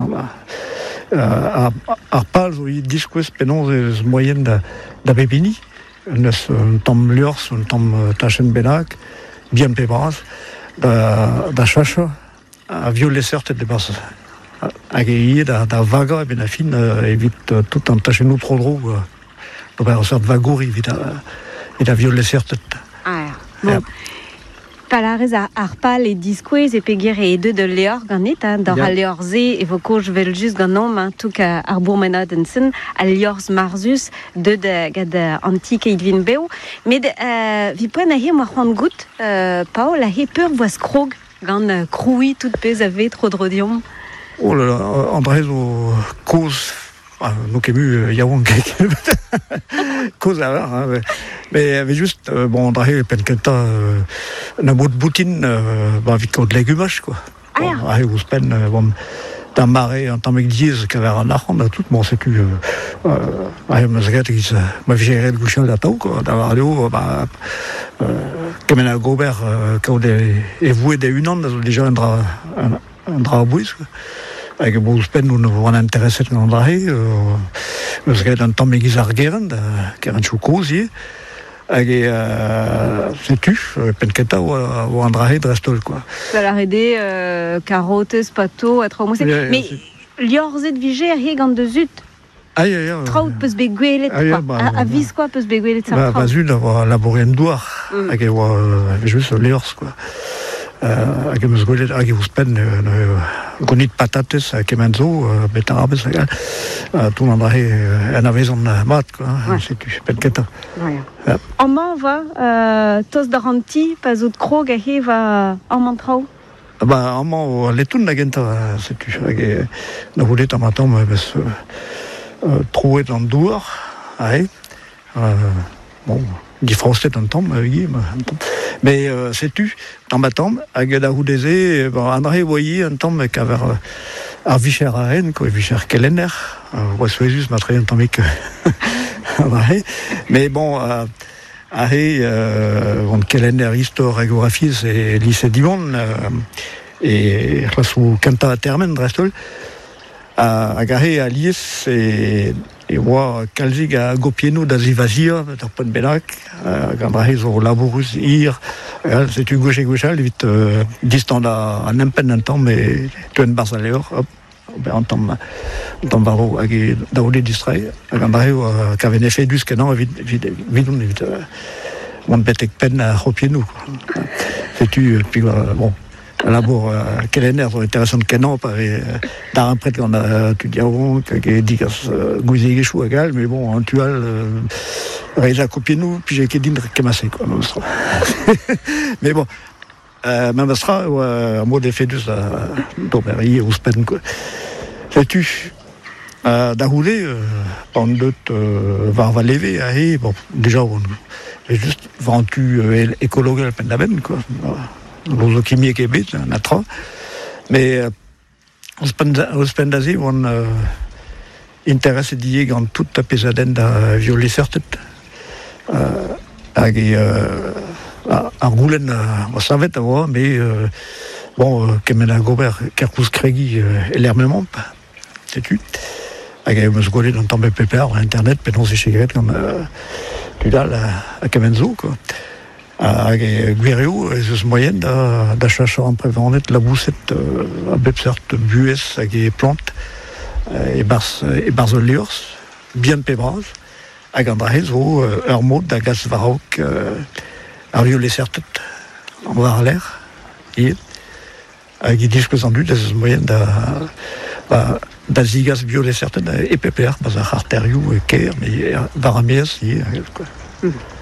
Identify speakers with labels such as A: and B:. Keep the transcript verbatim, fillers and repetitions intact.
A: ar, ar pal zo i diskouez penaos ez moyen da, da bepini, neus un tamm liorzh, un tamm tachenn bennak, bien pe bras, da, da chacha, a violet seurt de bas hag e da, da vaga, e ben a fin evit tout an tachennoù tro-dro, d'ober seurt vagouri evit a, evit a violet seurt.
B: Ah, bon. Palarez ar, ar pal e diskouez e pegir e deux de leor ganet, hein, d'or a leorze e vo koj vel just gant om, hein, touk ar bourmenad en sen, a leorz marzus, deux de gad antik e idvin beo. Met euh, vi poen a he moa c'hoant gout, euh, Paol, a he peur voaz krog gant uh, kroui tout pez a vet tro drodion.
A: Oh là là, André zo koz, ah, nou kemu yaouan kek, koz a var, hein, mais mais juste euh, bon André penkenta euh, na bout boutin euh, ba vit kod legumage quoi.
B: Ah ja.
A: Bon, ah ouz pen euh, bon da mare en tamm diez kaver an arc'hant da tout bon c'est tu euh ah ma zagat qui ma vigérer le gouchal da tau quoi da radio ba euh kemen a gober euh, kod e voué de une an da déjà un dra un, un dra bouis quoi. Hag e bouz pen nou an interesset gant André euh, ma zagat un tamm egiz ar geren da keren chou koz ye. Hag e, euh, setu, penketa o André drestol, quoi.
B: Val ar ede, euh, karotez, pato, a traoù mousset.
A: Yeah,
B: Mais liorzet vije ar he gant de zut.
A: Aïe, aïe, aïe.
B: Traout peus be gwelet,
A: Aïe,
B: quoi.
A: bah,
B: A,
A: bah,
B: a vis quoi peus be gwelet
A: Bah,
B: sa
A: bah, zut, a labouré en douar.
B: Mm.
A: Hag e oa, euh, just leorz, quoi. Euh, hag e meus gwelet, hag e ouz pen, euh, gonit patates a kemenzo, euh, bet arabez, hag euh, tout André en a vezan mat, quoi.
B: Ouais.
A: Setu, penketa.
B: Ouais. Amman va, euh, tos da ranti, pa zo krog a he va amman traoù.
A: Ba, amman o letoun da genta, setu, hag e na voulet am atam eus euh, trouet an douar, ahe, euh, bon, difrostet an tamm, euh, mais euh, setu, an batam, hag da houdeze, ben, André voyi an tamm kaver euh, ar vicher a hen, ko e vicher kelenner, euh, oa souezus ma tre an tammek André, mais bon, euh, ahe, euh, on kelenner histoire geographies e lycée Divan, euh, et c'hlassou kanta a termen drestol, hag ahe a lies e e oa kalzig a gopienou da zivazia d'ar pont bennak, hag André zo labouruz ir, setu gauche e gauchal evit euh, distant da an empen an tamm e tuen barz a leor, hop, an tamm tamm varro hag e daolet distrai, hag André oa kaven efe dus kenan evit vidoun evit mont betek pen a c'hopienou. Setu, puis bon, labour uh, kelenner zo interesant kenan par e d'ar impret gant a tu diaron hag e digas uh, gouze gechou agal, mais bon, an tual uh, reiz a kopienou, puis j'ai ket din kemasse, quoi, monstra. Mais bon, euh, ma monstra, oa mod e fedus a d'oberi ouz pen, quoi. Setu, uh, da roule, uh, pan deut uh, var va leve a he, bon, déjà, on est juste ventu uh, écologue pen da ben, quoi. L'ozo kimiek ebet, na tra. Mais euh, ouz pendaze, on euh, interesse die gant tout a pezaden da violet sertet. Euh, hag e euh, ar goulenn o savet a oa, mais euh, bon, euh, kemen a gober kerkouz kregi euh, e l'ermement, setu. Hag e meus gwelet an tamm e peper ar internet, penons e chegret gant euh, tu dal a, a kemenzo, quoi. Hag e gwerioù ez eus moyen da, da chacha an prevanet la bousset euh, a bep seurt buez hag e plant e barz, e barz o leorz, bien pe braz, hag André zo euh, ur mod da gaz varok euh, ar violet sertet an war l'air, e hag e diskouez an dud ez eus moyen da ba, da zigaz violet sertet e peper, baz ar arterioù e ker, me var a mez, e, quoi. Mm.